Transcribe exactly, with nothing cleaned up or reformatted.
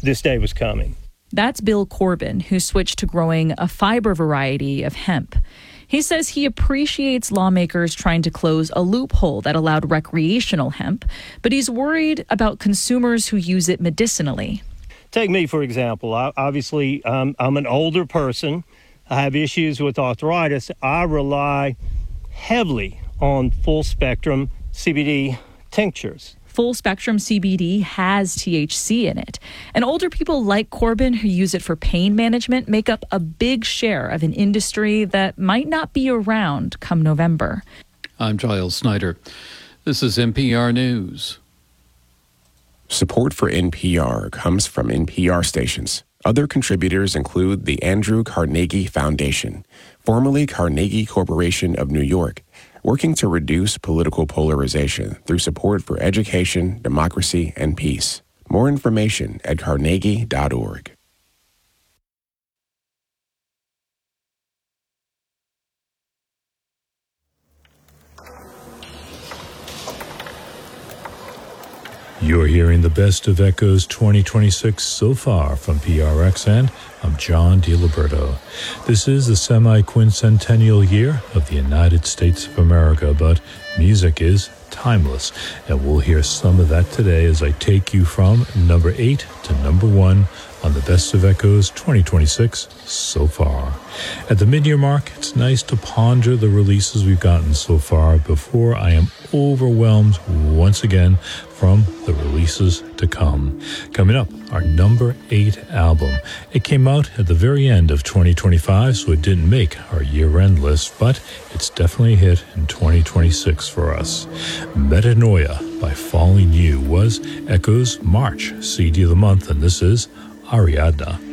this day was coming. That's Bill Corbin, who switched to growing a fiber variety of hemp. He says he appreciates lawmakers trying to close a loophole that allowed recreational hemp, but he's worried about consumers who use it medicinally. Take me, for example. I, obviously, um, I'm an older person. I have issues with arthritis. I rely heavily on full-spectrum C B D tinctures. Full-spectrum C B D has T H C in it. And older people like Corbin who use it for pain management make up a big share of an industry that might not be around come November. I'm Giles Snyder. This is N P R News. Support for N P R comes from N P R stations. Other contributors include the Andrew Carnegie Foundation, formerly Carnegie Corporation of New York, working to reduce political polarization through support for education, democracy, and peace. More information at carnegie dot org. You're hearing the best of Echoes twenty twenty-six so far from P R X, and I'm John DiLiberto. This is the semi-quincentennial year of the United States of America, but music is timeless, and we'll hear some of that today as I take you from number eight to number one on the Best of Echoes twenty twenty-six so far. At the mid-year mark, it's nice to ponder the releases we've gotten so far before I am overwhelmed once again from the releases to come. Coming up, our number eight album. It came out at the very end of twenty twenty-five, so it didn't make our year-end list, but it's definitely a hit in twenty twenty-six for us. Metanoia by Falling You was Echo's March C D of the month, and this is Ariadna.